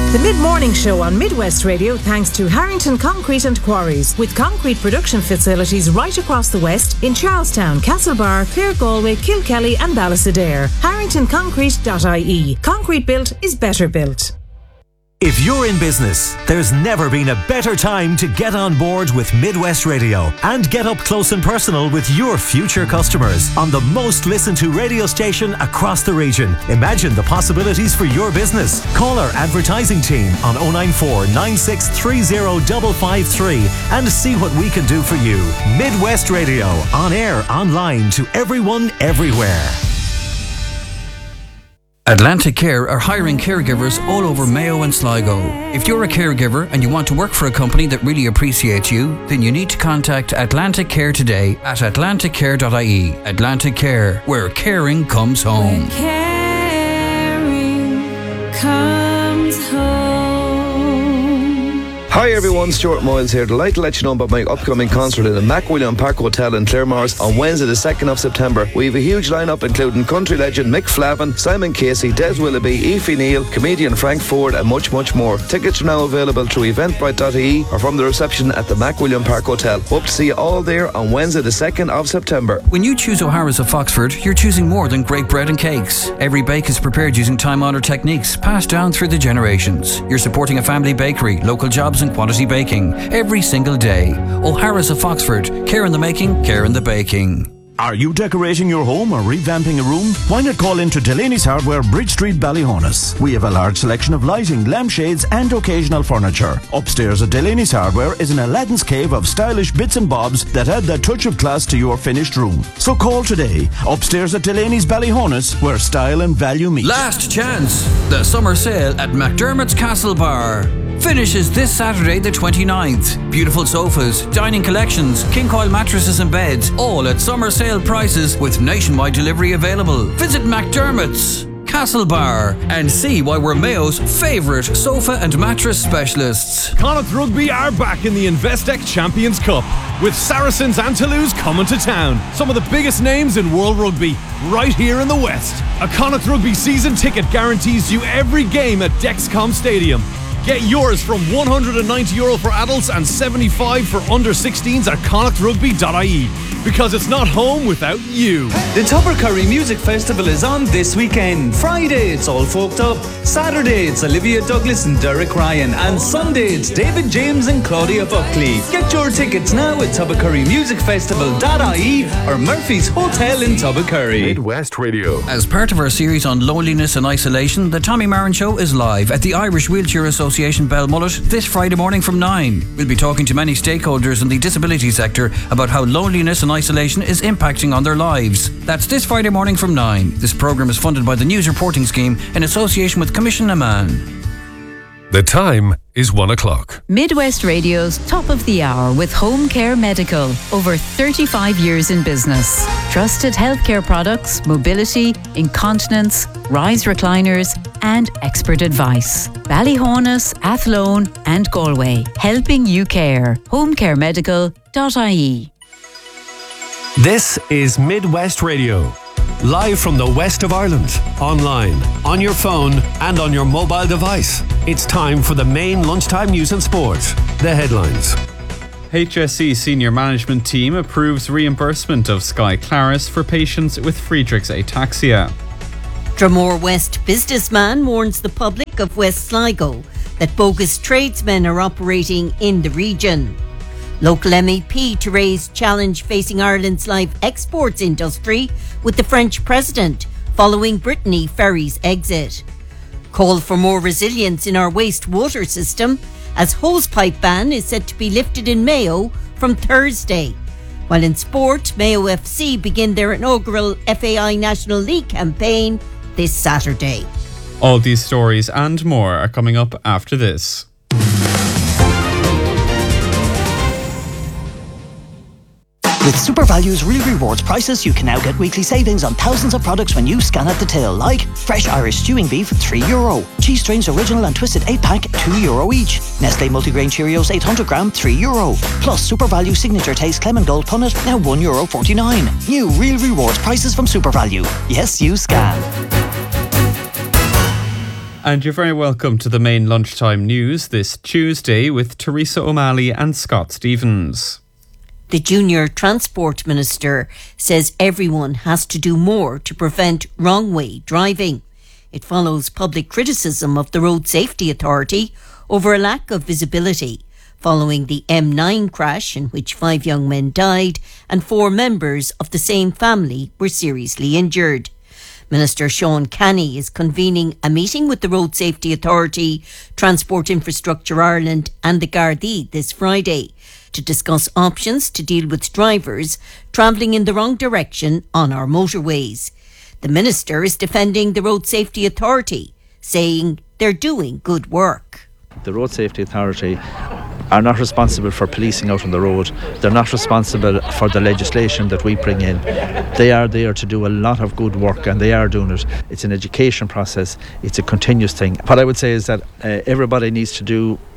The Mid-Morning Show on Midwest Radio thanks to Harrington Concrete and Quarries, with concrete production facilities right across the West in Charlestown, Castlebar, Clare, Galway, Kilkelly and Ballysadare. HarringtonConcrete.ie. Concrete built is better built. If you're in business, there's never been a better time to get on board with Midwest Radio and get up close and personal with your future customers on the most listened to radio station across the region. Imagine the possibilities for your business. Call our advertising team on 094 9630 553 and see what we can do for you. Midwest Radio, on air, online, to everyone, everywhere. Atlantic Care are hiring caregivers all over Mayo and Sligo. If you're a caregiver and you want to work for a company that really appreciates you, then you need to contact Atlantic Care today at atlanticcare.ie. Atlantic Care, where caring comes home. Where caring comes home. Hi everyone, Stuart Moyles here. Delighted to let you know about my upcoming concert in the MacWilliam Park Hotel in Claremorris on Wednesday the 2nd of September. We have a huge lineup including country legend Mick Flavin, Simon Casey, Des Willoughby, Aoife Neal, comedian Frank Ford and much, much more. Tickets are now available through eventbrite.ie or from the reception at the MacWilliam Park Hotel. Hope to see you all there on Wednesday the 2nd of September. When you choose O'Hara's of Foxford, you're choosing more than great bread and cakes. Every bake is prepared using time-honoured techniques passed down through the generations. You're supporting a family bakery, local jobs and quality baking every single day. O'Hara's of Foxford. Care in the making, care in the baking. Are you decorating your home or revamping a room? Why not call into Delaney's Hardware, Bridge Street, Ballyhonus? We have a large selection of lighting, lampshades and occasional furniture. Upstairs at Delaney's Hardware is an Aladdin's cave of stylish bits and bobs that add that touch of class to your finished room. So call today. Upstairs at Delaney's Ballyhonus, where style and value meet. Last chance. The summer sale at McDermott's Castle Bar finishes this Saturday the 29th. Beautiful sofas, dining collections, king coil mattresses and beds, all at summer sale prices with nationwide delivery available. Visit McDermott's Castle Bar and see why we're Mayo's favourite sofa and mattress specialists. Connacht Rugby are back in the Investec Champions Cup with Saracens and Toulouse coming to town. Some of the biggest names in world rugby right here in the West. A Connacht Rugby season ticket guarantees you every game at Dexcom Stadium. Get yours from €190 for adults and $75 for under 16s at connachtrugby.ie. Because it's not home without you. The Tubbercurry Music Festival is on this weekend. Friday, it's All Folked Up. Saturday, it's Olivia Douglas and Derek Ryan. And Sunday, it's David James and Claudia Buckley. Get your tickets now at tubbercurrymusicfestival.ie or Murphy's Hotel in Tubbercurry. Midwest Radio. As part of our series on loneliness and isolation, the Tommy Marin Show is live at the Irish Wheelchair Association Belmullet this Friday morning from 9. We'll be talking to many stakeholders in the disability sector about how loneliness and isolation is impacting on their lives. That's this Friday morning from 9. This programme is funded by the News Reporting Scheme in association with Commission Amman. The time is 1 o'clock. Midwest Radio's Top of the Hour with Home Care Medical. Over 35 years in business. Trusted healthcare products, mobility, incontinence, rise recliners and expert advice. Ballyhonus, Athlone and Galway. Helping you care. homecaremedical.ie. This is Midwest Radio. Live from the west of Ireland, online, on your phone and on your mobile device. It's time for the main lunchtime news and sport. The headlines. HSE senior management team approves reimbursement of Sky Claris for patients with Friedreich's ataxia. Dromore West businessman warns the public of West Sligo that bogus tradesmen are operating in the region. Local MEP to raise challenge facing Ireland's live exports industry with the French president following Brittany Ferries exit. Call for more resilience in our wastewater system as hosepipe ban is set to be lifted in Mayo from Thursday. While in sport, Mayo FC begin their inaugural FAI National League campaign this Saturday. All these stories and more are coming up after this. With SuperValue's Real Rewards prices, you can now get weekly savings on thousands of products when you scan at the till, like fresh Irish stewing beef, €3. Cheese Strings Original and Twisted 8-pack, €2 each. Nestle Multigrain Cheerios 800g, €3. Plus SuperValue Signature Taste Clement Gold Punnet, now €1.49. New Real Rewards prices from SuperValue. Yes, you scan. And you're very welcome to the main lunchtime news this Tuesday with Teresa O'Malley and Scott Stevens. The Junior Transport Minister says everyone has to do more to prevent wrong-way driving. It follows public criticism of the Road Safety Authority over a lack of visibility following the M9 crash in which 5 young men died and 4 members of the same family were seriously injured. Minister Sean Canny is convening a meeting with the Road Safety Authority, Transport Infrastructure Ireland and the Gardaí this Friday to discuss options to deal with drivers travelling in the wrong direction on our motorways. The Minister is defending the Road Safety Authority, saying they're doing good work. The Road Safety Authority are not responsible for policing out on the road. They're not responsible for the legislation that we bring in. They are there to do a lot of good work, and they are doing it. It's an education process. It's a continuous thing. What I would say is that everybody needs to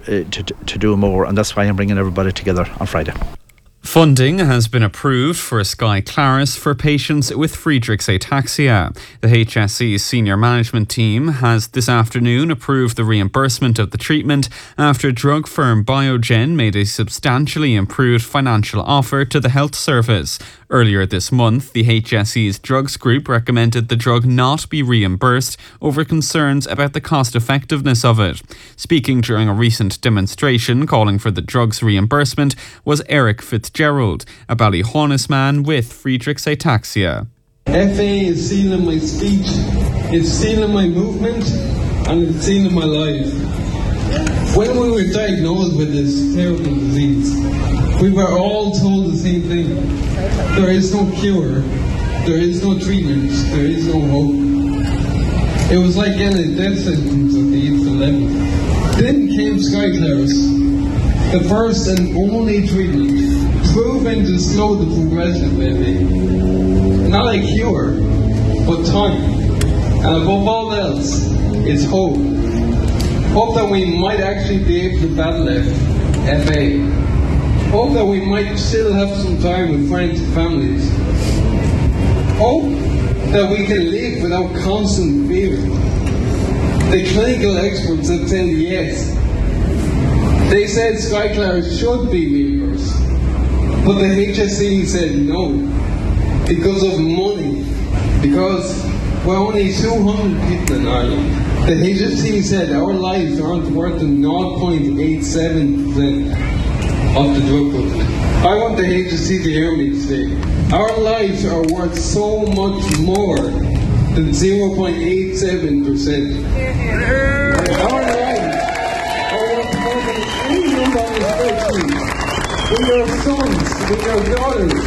do more, and that's why I'm bringing everybody together on Friday. Funding has been approved for Sky Claris for patients with Friedreich's ataxia. The HSE's senior management team has this afternoon approved the reimbursement of the treatment after drug firm Biogen made a substantially improved financial offer to the health service. Earlier this month, the HSE's drugs group recommended the drug not be reimbursed over concerns about the cost effectiveness of it. Speaking during a recent demonstration calling for the drug's reimbursement was Eric Fitzgerald, a Ballyhonus man with Friedreich's ataxia. FA is sealing my speech, it's sealing my movement, and it's sealing my life. When we were diagnosed with this terrible disease, we were all told the same thing. There is no cure, there is no treatment, there is no hope. It was like getting a death sentence at the age of 11. Then came Sky Claris, the first and only treatment proven to slow the progression of FA. Not a cure, but time. And above all else, it's hope. Hope that we might actually be able to battle FA. Hope that we might still have some time with friends and families. Hope that we can live without constant fear. The clinical experts have said yes. They said Sky Claris should be reimbursed. But the HSE said no. Because of money. Because we're only 200 people in Ireland. The HSE said our lives aren't worth 0.87% of the drug budget. I want the HSE to hear me today. Our lives are worth so much more than 0.87%. Our lives are worth more than any number on the spreadsheet. We are sons, we are daughters,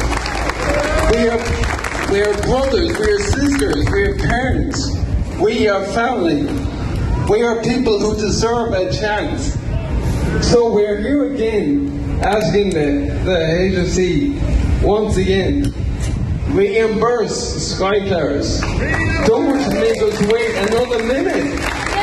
we are brothers, we are sisters, we are parents, we are family. We are people who deserve a chance. So we're here again asking the HSE once again, reimburse Sky Claris. Don't make us wait another minute.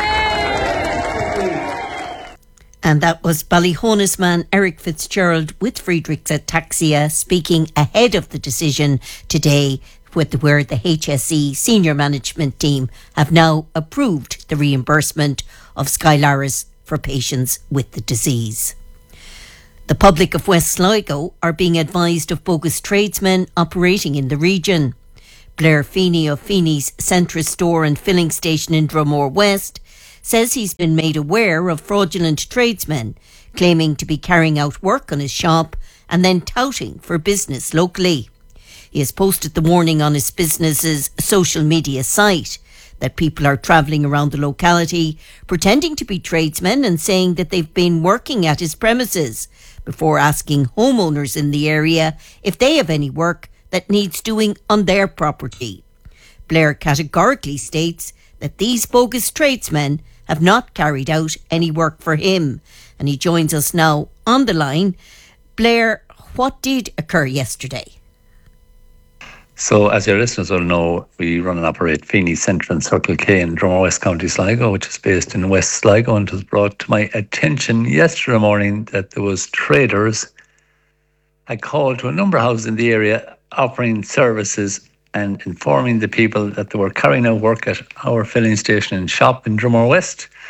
And that was Ballyhonus man Eric Fitzgerald with Friedreich's ataxia speaking ahead of the decision today where the HSE senior management team have now approved the reimbursement of Sky Claris for patients with the disease. The public of West Sligo are being advised of bogus tradesmen operating in the region. Blair Feeney of Feeney's Centra store and filling station in Dromore West says he's been made aware of fraudulent tradesmen claiming to be carrying out work on his shop and then touting for business locally. He has posted the warning on his business's social media site that people are travelling around the locality pretending to be tradesmen and saying that they've been working at his premises before asking homeowners in the area if they have any work that needs doing on their property. Blair categorically states that these bogus tradesmen have not carried out any work for him. And he joins us now on the line. Blair, what did occur yesterday? So, as your listeners will know, we run and operate Feeney Centre and Circle K in Dromore West, County Sligo, which is based in West Sligo, and it was brought to my attention yesterday morning that there was traders had called to a number of houses in the area offering services and informing the people that they were carrying out work at our filling station and shop in Dromore West.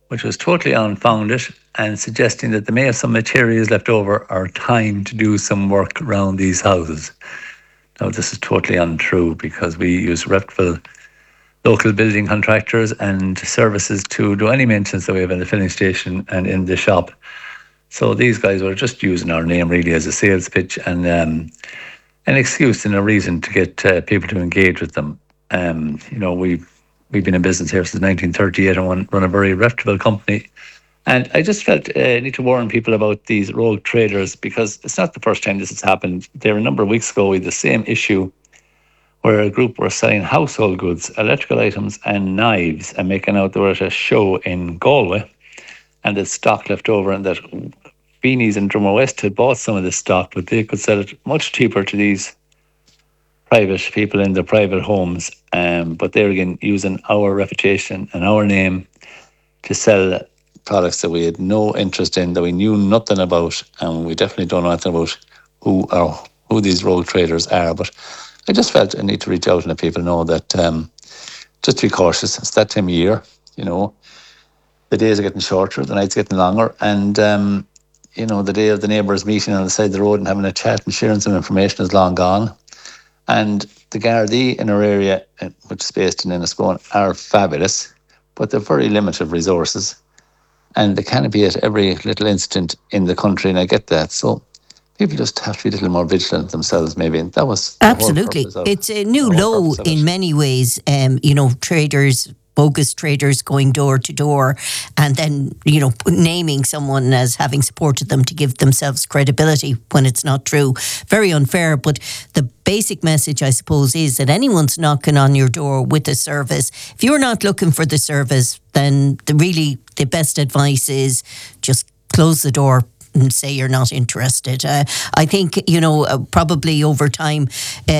which was totally unfounded and suggesting that they may have some materials left over or time to do some work around these houses. Now, this is totally untrue because we use reputable local building contractors and services to do any maintenance that we have in the filling station and in the shop. So these guys were just using our name really as a sales pitch and an excuse and a reason to get people to engage with them. We've been in business here since 1938 and run a very reputable company. And I just felt I need to warn people about these rogue traders because it's not the first time this has happened. There a number of weeks ago, we had the same issue where a group were selling household goods, electrical items and knives and making out they were at a show in Galway and the stock left over and that Beanies in Drummer West had bought some of this stock, but they could sell it much cheaper to these private people in their private homes. But they're again using our reputation and our name to sell products that we had no interest in, that we knew nothing about, and we definitely don't know anything about who these rogue traders are. But I just felt I need to reach out and let people know that just be cautious. It's that time of year, the days are getting shorter, the nights are getting longer, and the day of the neighbours meeting on the side of the road and having a chat and sharing some information is long gone. And the Gardaí in our area, which is based in Enniscone, are fabulous, but they're very limited resources. And they can't be at every little incident in the country, and I get that. So people just have to be a little more vigilant themselves, maybe. And that was absolutely. It's a new low in many ways. Traders, bogus traders going door to door and then, naming someone as having supported them to give themselves credibility when it's not true. Very unfair. But the basic message, I suppose, is that anyone's knocking on your door with a service. If you're not looking for the service, then the best advice is just close the door and say you're not interested. I think, probably over time,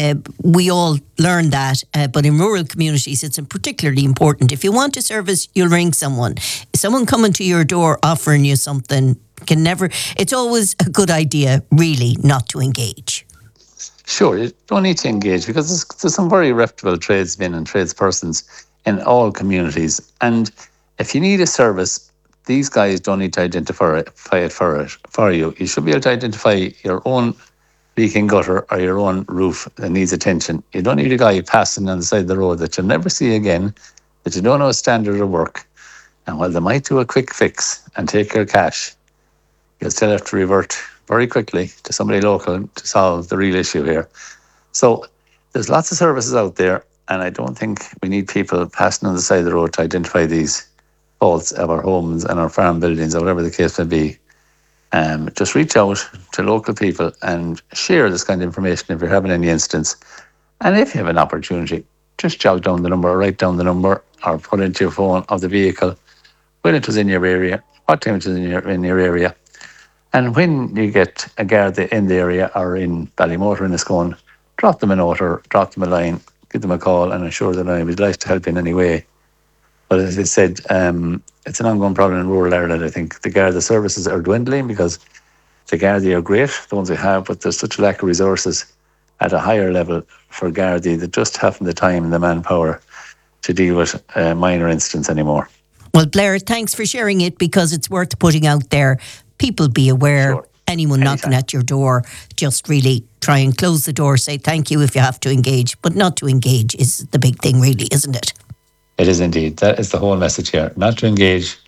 we all learn that. But in rural communities, it's particularly important. If you want a service, you'll ring someone. Someone coming to your door offering you something it's always a good idea, really, not to engage. Sure, you don't need to engage because there's some very reputable tradesmen and tradespersons in all communities. And if you need a service, these guys don't need to identify it for you. You should be able to identify your own leaking gutter or your own roof that needs attention. You don't need a guy passing on the side of the road that you'll never see again, that you don't know a standard of work. And while they might do a quick fix and take your cash, you'll still have to revert very quickly to somebody local to solve the real issue here. So there's lots of services out there, and I don't think we need people passing on the side of the road to identify these faults of our homes and our farm buildings or whatever the case may be. Just reach out to local people and share this kind of information if you're having any instance. And if you have an opportunity, just jot down the number or write down the number or put into your phone of the vehicle when it was in your area, what time it was in your area. And when you get a Garda in the area or in Ballymotor in Enniscone, drop them a note or drop them a line, give them a call, and I'm sure that I would like to help in any way. But as I said, it's an ongoing problem in rural Ireland. I think the Garda services are dwindling because the Garda are great, the ones we have, but there's such a lack of resources at a higher level for Garda that just haven't the time and the manpower to deal with minor incidents anymore. Well, Blair, thanks for sharing it because it's worth putting out there. People be aware. Sure. Anyone knocking at your door, just really try and close the door, say thank you if you have to engage, but not to engage is the big thing really, isn't it? It is indeed. That is the whole message here. Not to engage,